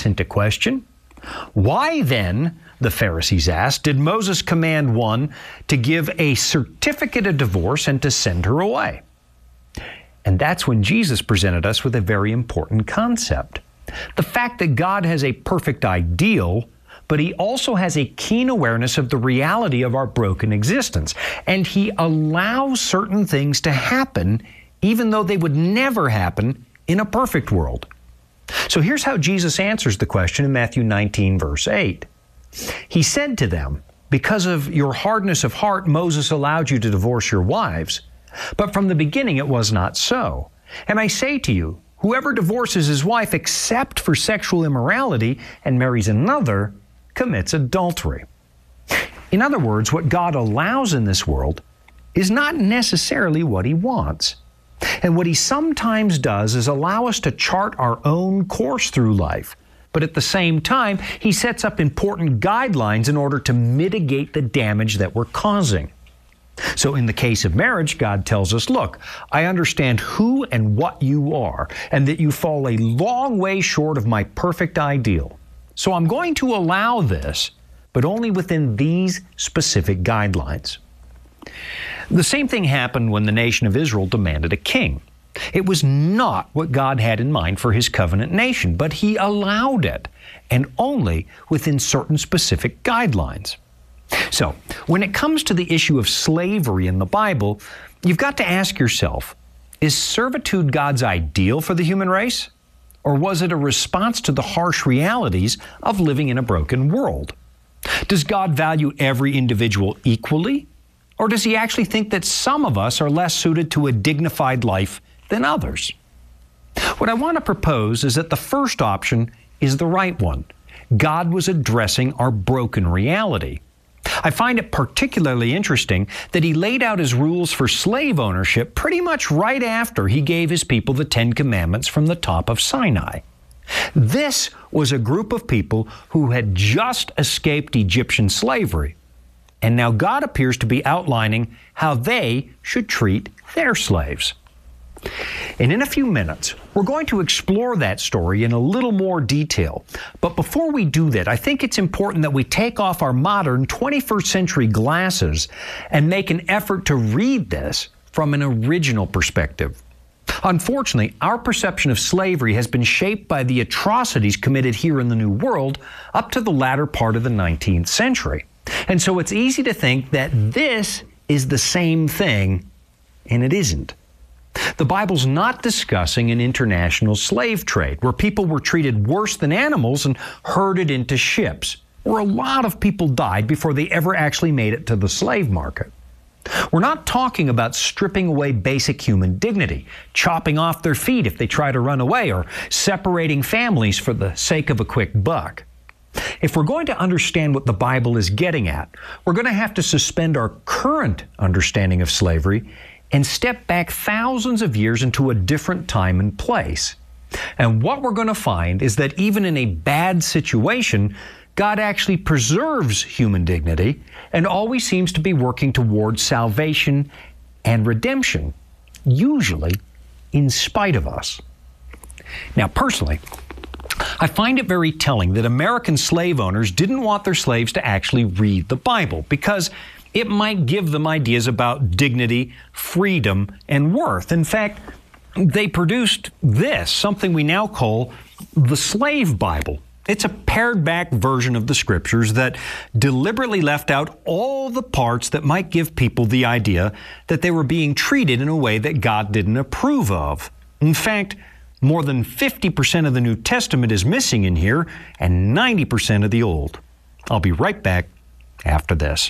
Jesus into question. Why then, the Pharisees asked, did Moses command one to give a certificate of divorce and to send her away? And that's when Jesus presented us with a very important concept. The fact that God has a perfect ideal, but He also has a keen awareness of the reality of our broken existence. And He allows certain things to happen, even though they would never happen in a perfect world. So here's how Jesus answers the question in Matthew 19, verse 8. He said to them, "Because of your hardness of heart, Moses allowed you to divorce your wives. But from the beginning it was not so. And I say to you, whoever divorces his wife except for sexual immorality and marries another commits adultery." In other words, what God allows in this world is not necessarily what He wants. And what He sometimes does is allow us to chart our own course through life. But at the same time, He sets up important guidelines in order to mitigate the damage that we're causing. So in the case of marriage, God tells us, look, I understand who and what you are, and that you fall a long way short of my perfect ideal. So I'm going to allow this, but only within these specific guidelines. The same thing happened when the nation of Israel demanded a king. It was not what God had in mind for His covenant nation, but He allowed it, and only within certain specific guidelines. So, when it comes to the issue of slavery in the Bible, you've got to ask yourself, is servitude God's ideal for the human race? Or was it a response to the harsh realities of living in a broken world? Does God value every individual equally? Or does He actually think that some of us are less suited to a dignified life than others? What I want to propose is that the first option is the right one. God was addressing our broken reality. I find it particularly interesting that He laid out His rules for slave ownership pretty much right after He gave His people the Ten Commandments from the top of Sinai. This was a group of people who had just escaped Egyptian slavery, and now God appears to be outlining how they should treat their slaves. And in a few minutes, we're going to explore that story in a little more detail. But before we do that, I think it's important that we take off our modern 21st century glasses and make an effort to read this from an original perspective. Unfortunately, our perception of slavery has been shaped by the atrocities committed here in the New World up to the latter part of the 19th century. And so it's easy to think that this is the same thing, and it isn't. The Bible's not discussing an international slave trade where people were treated worse than animals and herded into ships, where a lot of people died before they ever actually made it to the slave market. We're not talking about stripping away basic human dignity, chopping off their feet if they try to run away, or separating families for the sake of a quick buck. If we're going to understand what the Bible is getting at, we're going to have to suspend our current understanding of slavery and step back thousands of years into a different time and place. And what we're going to find is that even in a bad situation, God actually preserves human dignity and always seems to be working towards salvation and redemption, usually in spite of us. Now, personally, I find it very telling that American slave owners didn't want their slaves to actually read the Bible because it might give them ideas about dignity, freedom, and worth. In fact, they produced this, something we now call the Slave Bible. It's a pared-back version of the Scriptures that deliberately left out all the parts that might give people the idea that they were being treated in a way that God didn't approve of. In fact, more than 50% of the New Testament is missing in here, and 90% of the Old. I'll be right back after this.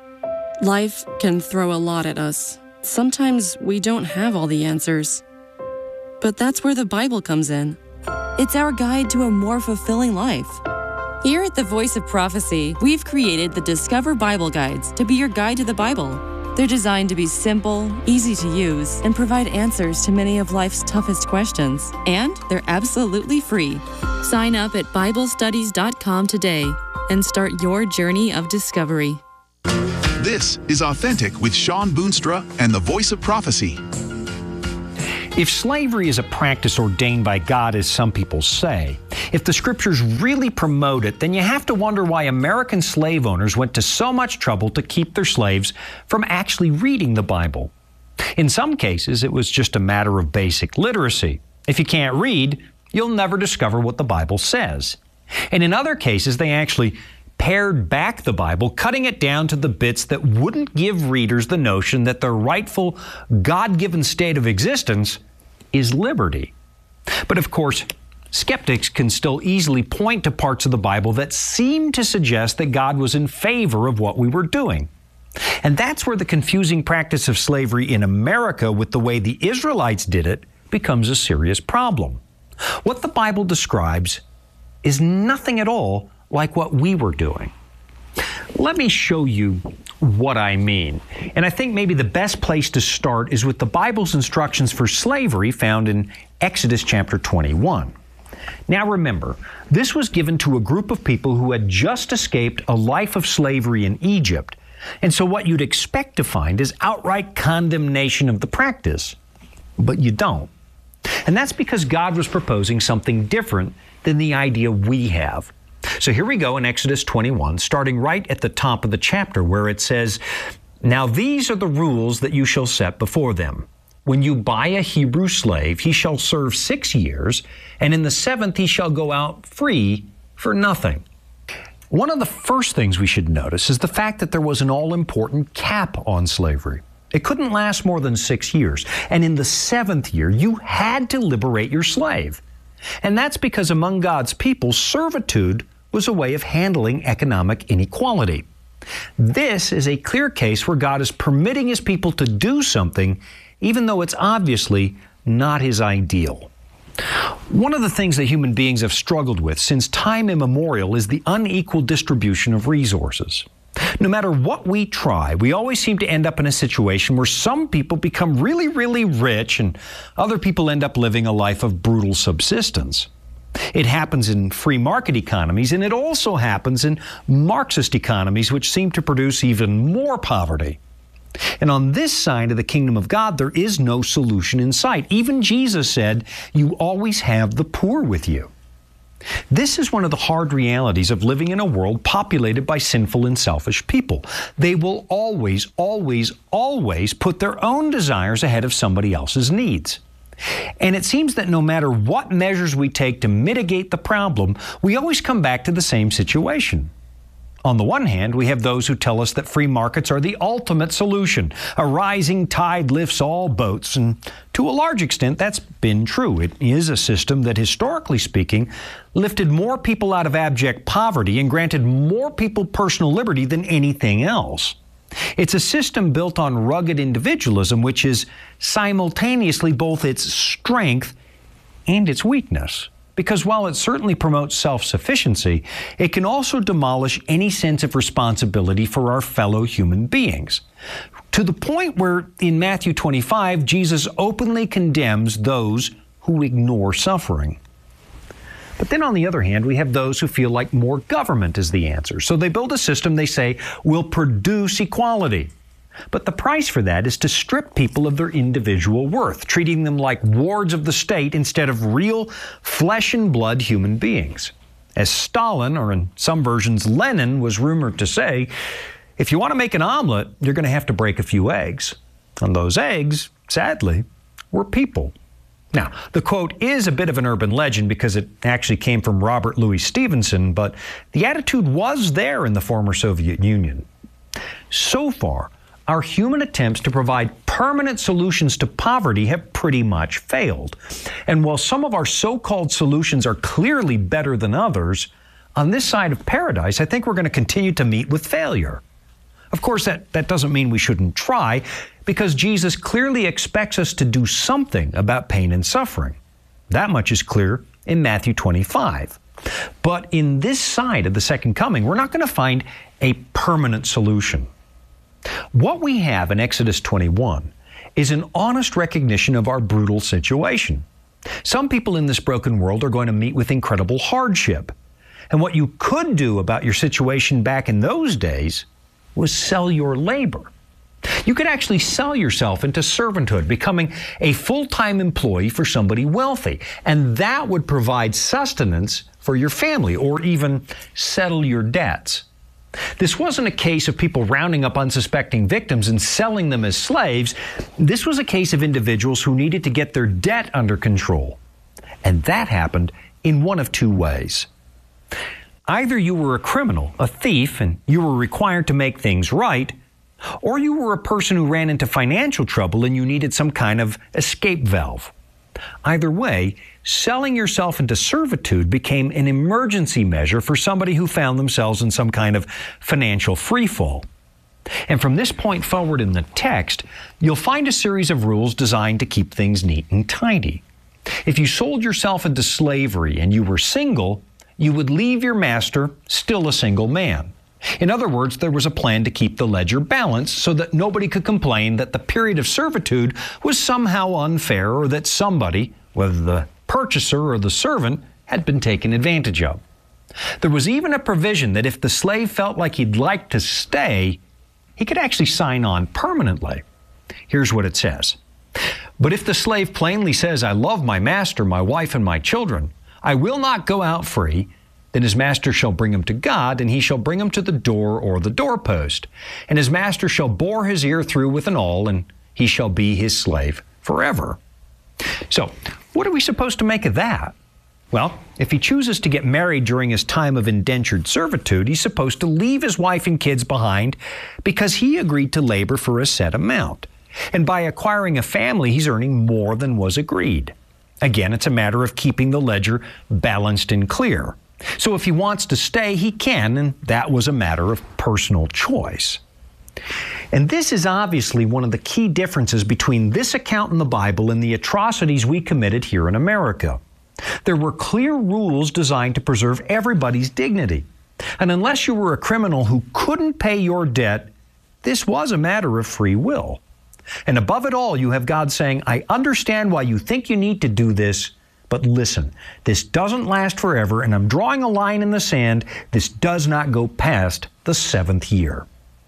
Life can throw a lot at us. Sometimes we don't have all the answers. But that's where the Bible comes in. It's our guide to a more fulfilling life. Here at the Voice of Prophecy, we've created the Discover Bible Guides to be your guide to the Bible. They're designed to be simple, easy to use, and provide answers to many of life's toughest questions. And they're absolutely free. Sign up at BibleStudies.com today and start your journey of discovery. This is Authentic with Sean Boonstra and the Voice of Prophecy. If slavery is a practice ordained by God, as some people say, if the Scriptures really promote it, then you have to wonder why American slave owners went to so much trouble to keep their slaves from actually reading the Bible. In some cases, it was just a matter of basic literacy. If you can't read, you'll never discover what the Bible says. And in other cases, they actually pared back the Bible, cutting it down to the bits that wouldn't give readers the notion that their rightful, God-given state of existence is liberty. But of course, skeptics can still easily point to parts of the Bible that seem to suggest that God was in favor of what we were doing. And that's where the confusing practice of slavery in America with the way the Israelites did it becomes a serious problem. What the Bible describes is nothing at all like what we were doing. Let me show you what I mean. And I think maybe the best place to start is with the Bible's instructions for slavery found in Exodus chapter 21. Now remember, this was given to a group of people who had just escaped a life of slavery in Egypt. And so what you'd expect to find is outright condemnation of the practice. But you don't. And that's because God was proposing something different than the idea we have. So here we go in Exodus 21, starting right at the top of the chapter where it says, "Now these are the rules that you shall set before them. When you buy a Hebrew slave, he shall serve 6 years, and in the 7th he shall go out free for nothing." One of the first things we should notice is the fact that there was an all-important cap on slavery. It couldn't last more than 6 years, and in the 7th year you had to liberate your slave. And that's because among God's people, servitude was a way of handling economic inequality. This is a clear case where God is permitting His people to do something, even though it's obviously not His ideal. One of the things that human beings have struggled with since time immemorial is the unequal distribution of resources. No matter what we try, we always seem to end up in a situation where some people become really, really rich and other people end up living a life of brutal subsistence. It happens in free market economies, and it also happens in Marxist economies, which seem to produce even more poverty. And on this side of the kingdom of God, there is no solution in sight. Even Jesus said, "You always have the poor with you." This is one of the hard realities of living in a world populated by sinful and selfish people. They will always, always, always put their own desires ahead of somebody else's needs. And it seems that no matter what measures we take to mitigate the problem, we always come back to the same situation. On the one hand, we have those who tell us that free markets are the ultimate solution. A rising tide lifts all boats, and to a large extent, that's been true. It is a system that, historically speaking, lifted more people out of abject poverty and granted more people personal liberty than anything else. It's a system built on rugged individualism, which is simultaneously both its strength and its weakness. Because while it certainly promotes self-sufficiency, it can also demolish any sense of responsibility for our fellow human beings. To the point where in Matthew 25, Jesus openly condemns those who ignore suffering. But then on the other hand, we have those who feel like more government is the answer. So they build a system they say will produce equality. But the price for that is to strip people of their individual worth, treating them like wards of the state instead of real flesh and blood human beings. As Stalin, or in some versions Lenin, was rumored to say, if you want to make an omelet, you're going to have to break a few eggs. And those eggs, sadly, were people. Now, the quote is a bit of an urban legend because it actually came from Robert Louis Stevenson, but the attitude was there in the former Soviet Union. So far, our human attempts to provide permanent solutions to poverty have pretty much failed. And while some of our so-called solutions are clearly better than others, on this side of paradise, I think we're going to continue to meet with failure. Of course, that doesn't mean we shouldn't try, because Jesus clearly expects us to do something about pain and suffering. That much is clear in Matthew 25. But in this side of the second coming, we're not going to find a permanent solution. What we have in Exodus 21 is an honest recognition of our brutal situation. Some people in this broken world are going to meet with incredible hardship. And what you could do about your situation back in those days was sell your labor. You could actually sell yourself into servanthood, becoming a full-time employee for somebody wealthy, and that would provide sustenance for your family or even settle your debts. This wasn't a case of people rounding up unsuspecting victims and selling them as slaves. This was a case of individuals who needed to get their debt under control. And that happened in one of two ways. Either you were a criminal, a thief, and you were required to make things right, or you were a person who ran into financial trouble and you needed some kind of escape valve. Either way, selling yourself into servitude became an emergency measure for somebody who found themselves in some kind of financial freefall. And from this point forward in the text, you'll find a series of rules designed to keep things neat and tidy. If you sold yourself into slavery and you were single, you would leave your master still a single man. In other words, there was a plan to keep the ledger balanced so that nobody could complain that the period of servitude was somehow unfair or that somebody, whether the purchaser or the servant, had been taken advantage of. There was even a provision that if the slave felt like he'd like to stay, he could actually sign on permanently. Here's what it says. But if the slave plainly says, "I love my master, my wife, and my children, I will not go out free," then his master shall bring him to God, and he shall bring him to the door or the doorpost. And his master shall bore his ear through with an awl, and he shall be his slave forever. So, what are we supposed to make of that? Well, if he chooses to get married during his time of indentured servitude, he's supposed to leave his wife and kids behind because he agreed to labor for a set amount. And by acquiring a family, he's earning more than was agreed. Again, it's a matter of keeping the ledger balanced and clear. So if he wants to stay, he can, and that was a matter of personal choice. And this is obviously one of the key differences between this account in the Bible and the atrocities we committed here in America. There were clear rules designed to preserve everybody's dignity. And unless you were a criminal who couldn't pay your debt, this was a matter of free will. And above it all, you have God saying, "I understand why you think you need to do this, but listen, this doesn't last forever, and I'm drawing a line in the sand. This does not go past the 7th year."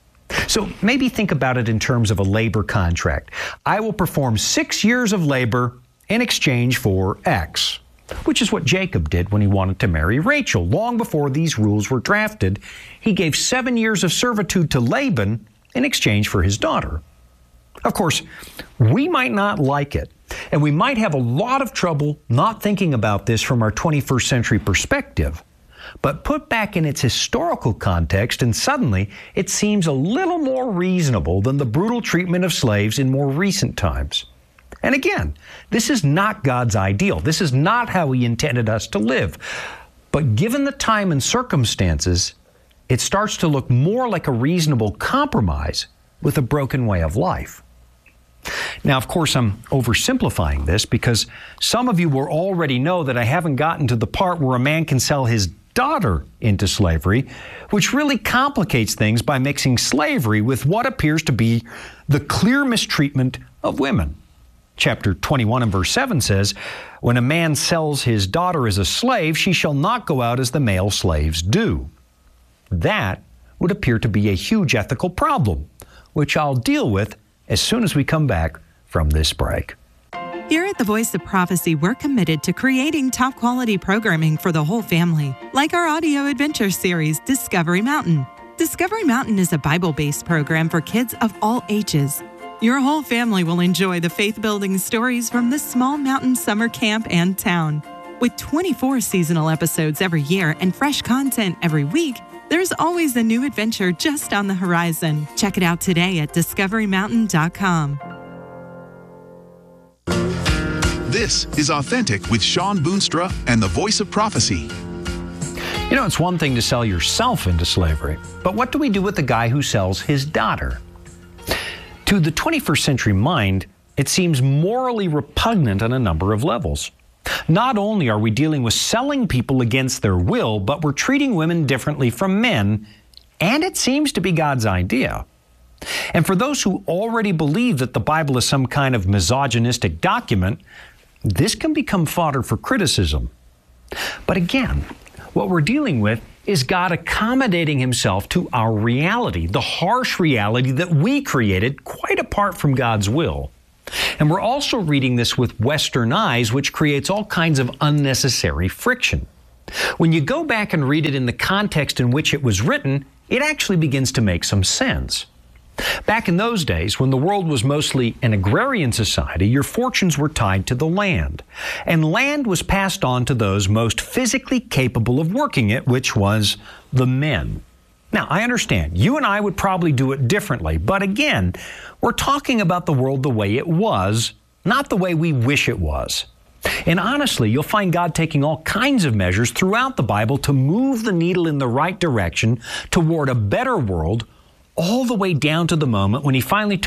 So maybe think about it in terms of a labor contract. I will perform 6 years of labor in exchange for X, which is what Jacob did when he wanted to marry Rachel. Long before these rules were drafted, he gave 7 years of servitude to Laban in exchange for his daughter. Of course, we might not like it, and we might have a lot of trouble not thinking about this from our 21st century perspective. But put back in its historical context, and suddenly it seems a little more reasonable than the brutal treatment of slaves in more recent times. And again, this is not God's ideal. This is not how He intended us to live. But given the time and circumstances, it starts to look more like a reasonable compromise with a broken way of life. Now, of course, I'm oversimplifying this because some of you will already know that I haven't gotten to the part where a man can sell his daughter into slavery, which really complicates things by mixing slavery with what appears to be the clear mistreatment of women. Chapter 21 and verse 7 says, "When a man sells his daughter as a slave, she shall not go out as the male slaves do." That would appear to be a huge ethical problem, which I'll deal with as soon as we come back from this break. Here at the Voice of Prophecy, we're committed to creating top-quality programming for the whole family, like our audio adventure series, Discovery Mountain. Discovery Mountain is a Bible-based program for kids of all ages. Your whole family will enjoy the faith-building stories from this small mountain summer camp and town. With 24 seasonal episodes every year and fresh content every week, there's always a new adventure just on the horizon. Check it out today at discoverymountain.com. This is Authentic with Sean Boonstra and the Voice of Prophecy. You know, it's one thing to sell yourself into slavery, but what do we do with the guy who sells his daughter? To the 21st century mind, it seems morally repugnant on a number of levels. Not only are we dealing with selling people against their will, but we're treating women differently from men, and it seems to be God's idea. And for those who already believe that the Bible is some kind of misogynistic document, this can become fodder for criticism. But again, what we're dealing with is God accommodating himself to our reality, the harsh reality that we created quite apart from God's will. And we're also reading this with Western eyes, which creates all kinds of unnecessary friction. When you go back and read it in the context in which it was written, it actually begins to make some sense. Back in those days, when the world was mostly an agrarian society, your fortunes were tied to the land. And land was passed on to those most physically capable of working it, which was the men. Now, I understand, you and I would probably do it differently, but again, we're talking about the world the way it was, not the way we wish it was. And honestly, you'll find God taking all kinds of measures throughout the Bible to move the needle in the right direction toward a better world, all the way down to the moment when he finally